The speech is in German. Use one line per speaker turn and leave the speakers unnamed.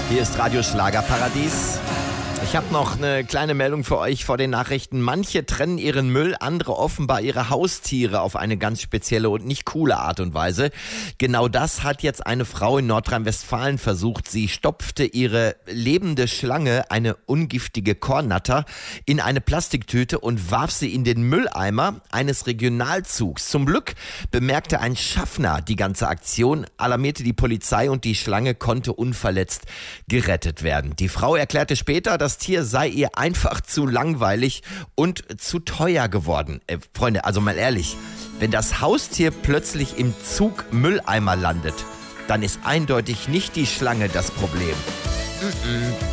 Hier ist Radio Schlagerparadies. Ich habe noch eine kleine Meldung für euch vor den Nachrichten. Manche trennen ihren Müll, andere offenbar ihre Haustiere auf eine ganz spezielle und nicht coole Art und Weise. Genau das hat jetzt eine Frau in Nordrhein-Westfalen versucht. Sie stopfte ihre lebende Schlange, eine ungiftige Kornnatter, in eine Plastiktüte und warf sie in den Mülleimer eines Regionalzugs. Zum Glück bemerkte ein Schaffner die ganze Aktion, alarmierte die Polizei und die Schlange konnte unverletzt gerettet werden. Die Frau erklärte später, das Tier sei ihr einfach zu langweilig und zu teuer geworden. Freunde, also mal ehrlich, wenn das Haustier plötzlich im Zug Mülleimer landet, dann ist eindeutig nicht die Schlange das Problem.